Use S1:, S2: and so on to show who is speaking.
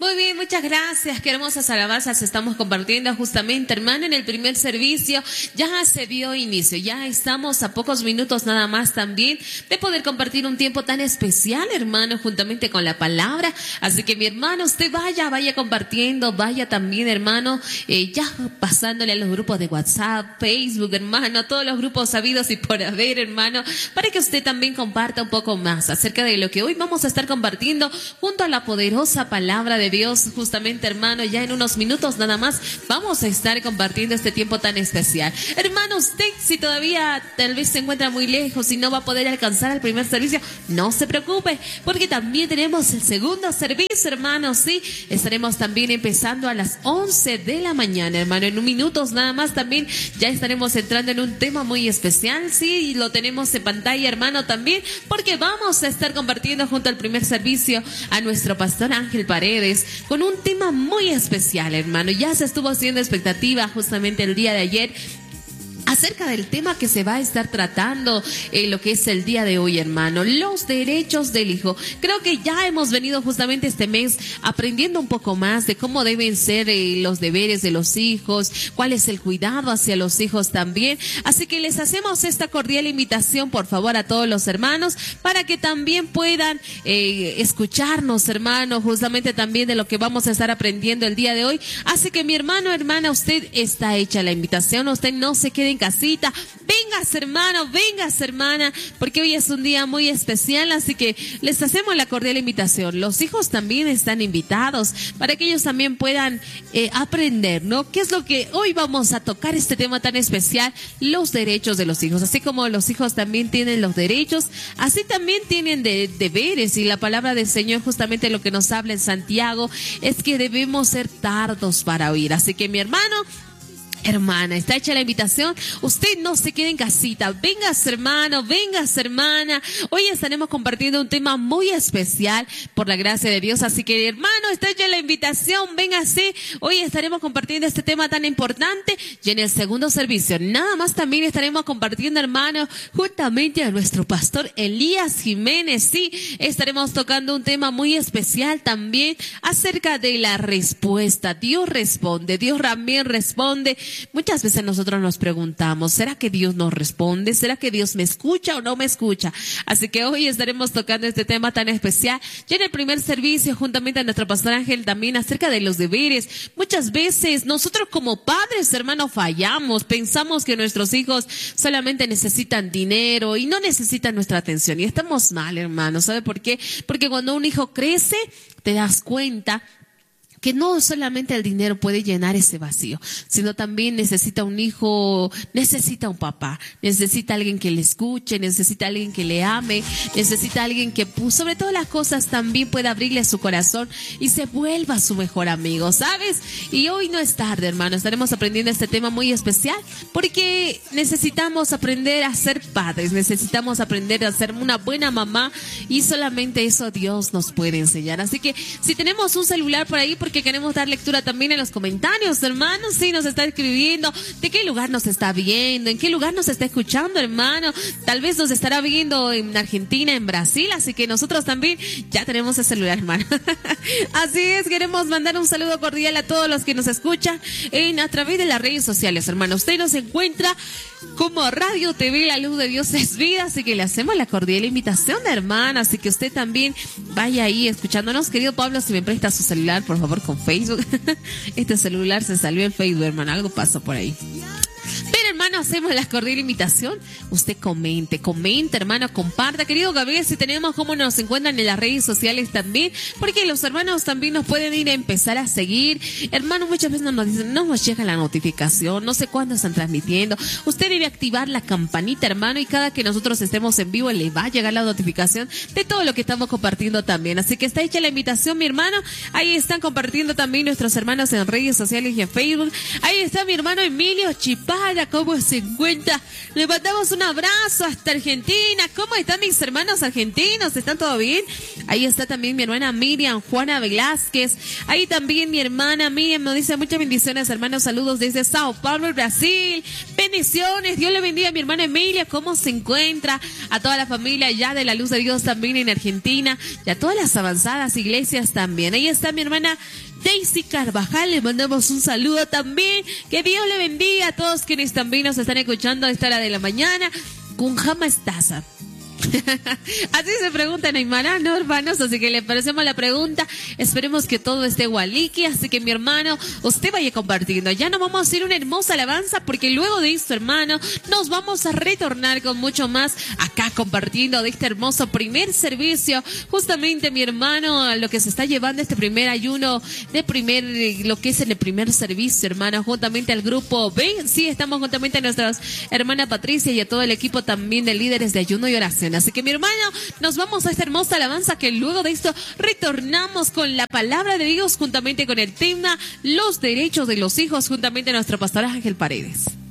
S1: Muy bien, muchas gracias. Qué hermosas alabanzas estamos compartiendo justamente, hermano, en el primer servicio. Ya se dio inicio, ya estamos a pocos minutos nada más también de poder compartir un tiempo tan especial, hermano, juntamente con la palabra. Así que mi hermano, usted vaya compartiendo, vaya también, hermano, ya pasándole a los grupos de WhatsApp, Facebook, hermano, todos los grupos sabidos y por haber, hermano, para que usted también comparta un poco más acerca de lo que hoy vamos a estar compartiendo junto a la poderosa palabra de Dios, justamente, hermano. Ya en unos minutos nada más vamos a estar compartiendo este tiempo tan especial. Hermano, usted si todavía tal vez se encuentra muy lejos y no va a poder alcanzar el primer servicio, no se preocupe, porque también tenemos el segundo servicio, hermano. Sí, estaremos también empezando a las 11 de la mañana, hermano. En unos minutos nada más también ya estaremos entrando en un tema muy especial. Sí, y lo tenemos en pantalla, hermano, también, porque vamos a estar compartiendo junto al primer servicio a nuestro pastor Ángel Paredes con un tema muy especial, hermano. Ya se estuvo haciendo expectativa justamente el día de ayer acerca del tema que se va a estar tratando lo que es el día de hoy, hermano, los derechos del hijo. Creo que ya hemos venido justamente este mes aprendiendo un poco más de cómo deben ser los deberes de los hijos, cuál es el cuidado hacia los hijos también. Así que les hacemos esta cordial invitación, por favor, a todos los hermanos, para que también puedan escucharnos, hermano, justamente también de lo que vamos a estar aprendiendo el día de hoy. Así que mi hermano, hermana, usted está hecha la invitación, usted no se quede en casita, vengas hermano, vengas hermana, porque hoy es un día muy especial, así que les hacemos la cordial invitación. Los hijos también están invitados para que ellos también puedan aprender, ¿no? ¿Qué es lo que hoy vamos a tocar, este tema tan especial? Los derechos de los hijos. Así como los hijos también tienen los derechos, así también tienen deberes, y la palabra del Señor justamente lo que nos habla en Santiago es que debemos ser tardos para oír. Así que mi hermano, hermana, está hecha la invitación. Usted no se quede en casita. Vengas, hermano, vengas, hermana. Hoy estaremos compartiendo un tema muy especial por la gracia de Dios. Así que, hermano, está hecha la invitación. Véngase. Hoy estaremos compartiendo este tema tan importante. Y en el segundo servicio, nada más también estaremos compartiendo, hermano, juntamente a nuestro pastor Elías Jiménez. Sí, estaremos tocando un tema muy especial también acerca de la respuesta. Dios responde. Dios también responde. Muchas veces nosotros nos preguntamos, ¿será que Dios nos responde? ¿Será que Dios me escucha o no me escucha? Así que hoy estaremos tocando este tema tan especial. Ya en el primer servicio, juntamente a nuestro pastor Ángel, también acerca de los deberes. Muchas veces nosotros como padres, hermanos, fallamos. Pensamos que nuestros hijos solamente necesitan dinero y no necesitan nuestra atención. Y estamos mal, hermanos. ¿Sabe por qué? Porque cuando un hijo crece, te das cuenta que no solamente el dinero puede llenar ese vacío, sino también necesita un hijo, necesita un papá, necesita alguien que le escuche, necesita alguien que le ame, necesita alguien que, sobre todas las cosas, también pueda abrirle su corazón y se vuelva su mejor amigo, ¿sabes? Y hoy no es tarde, hermano, estaremos aprendiendo este tema muy especial, porque necesitamos aprender a ser padres, necesitamos aprender a ser una buena mamá, y solamente eso Dios nos puede enseñar. Así que si tenemos un celular por ahí, porque queremos dar lectura también en los comentarios, hermanos. Sí, nos está escribiendo de qué lugar nos está viendo, en qué lugar nos está escuchando, hermano. Tal vez nos estará viendo en Argentina, en Brasil, así que nosotros también ya tenemos el celular, hermano. Así es, queremos mandar un saludo cordial a todos los que nos escuchan a través de las redes sociales, hermano. Usted nos encuentra como Radio TV La Luz de Dios es Vida, así que le hacemos la cordial invitación, hermana. Así que usted también vaya ahí escuchándonos. Querido Pablo, si me presta su celular, por favor, con Facebook. Este celular se salió en Facebook, hermano. Algo pasó por ahí. Pero, hermano, hacemos la cordial invitación. Usted comente, hermano, comparta. Querido Gabriel, si tenemos cómo nos encuentran en las redes sociales también, porque los hermanos también nos pueden ir a empezar a seguir. Hermano, muchas veces nos dicen, no nos llega la notificación, no sé cuándo están transmitiendo. Usted debe activar la campanita, hermano, y cada que nosotros estemos en vivo le va a llegar la notificación de todo lo que estamos compartiendo también. Así que está hecha la invitación, mi hermano. Ahí están compartiendo también nuestros hermanos en redes sociales y en Facebook. Ahí está mi hermano Emilio Chipara. ¿Cómo se encuentra? Le mandamos un abrazo hasta Argentina. ¿Cómo están mis hermanos argentinos? ¿Están todo bien? Ahí está también mi hermana Miriam Juana Velázquez. Ahí también mi hermana Miriam nos dice muchas bendiciones, hermanos. Saludos desde Sao Paulo, Brasil. Bendiciones, Dios le bendiga a mi hermana Emilia, ¿cómo se encuentra? A toda la familia ya de la Luz de Dios también en Argentina, y a todas las avanzadas iglesias también. Ahí está mi hermana Daisy Carvajal, le mandamos un saludo también. Que Dios le bendiga a todos quienes también nos están escuchando a esta hora de la mañana. Con Jamastaza. Así se preguntan Aymara, ¿no, hermanos? Así que le parecemos la pregunta. Esperemos que todo esté gualiqui. Así que mi hermano, usted vaya compartiendo. Ya nos vamos a hacer una hermosa alabanza, porque luego de esto, hermano, nos vamos a retornar con mucho más acá compartiendo de este hermoso primer servicio. Justamente, mi hermano, lo que se está llevando este primer ayuno de lo que es el primer servicio, hermano, juntamente al grupo B. Sí, estamos juntamente a nuestra hermana Patricia y a todo el equipo también de líderes de ayuno y oración. Así que mi hermano, nos vamos a esta hermosa alabanza, que luego de esto retornamos con la palabra de Dios, juntamente con el tema Los derechos de los hijos, juntamente a nuestro pastor Ángel Paredes.